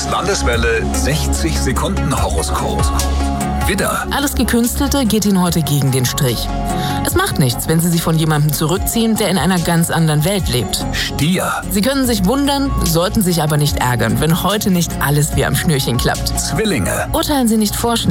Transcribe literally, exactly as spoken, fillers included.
Das Landeswelle sechzig Sekunden Horoskop. Widder. Alles Gekünstelte geht Ihnen heute gegen den Strich. Es macht nichts, wenn Sie sich von jemandem zurückziehen, der in einer ganz anderen Welt lebt. Stier. Sie können sich wundern, sollten sich aber nicht ärgern, wenn heute nicht alles wie am Schnürchen klappt. Zwillinge. Urteilen Sie nicht vorschnell.